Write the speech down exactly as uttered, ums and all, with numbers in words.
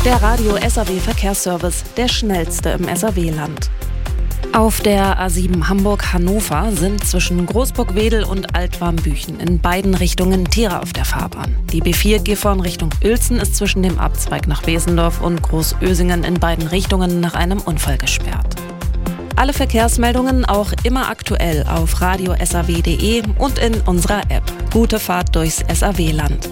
Der Radio S A W Verkehrsservice, der schnellste im S A W-Land. Auf der A sieben Hamburg-Hannover sind zwischen Großburg-Wedel und Altwarmbüchen in beiden Richtungen Tiere auf der Fahrbahn. Die B vier Gifhorn Richtung Uelzen ist zwischen dem Abzweig nach Wesendorf und Großösingen in beiden Richtungen nach einem Unfall gesperrt. Alle Verkehrsmeldungen auch immer aktuell auf radio s a w punkt d e und in unserer App. Gute Fahrt durchs S A W-Land.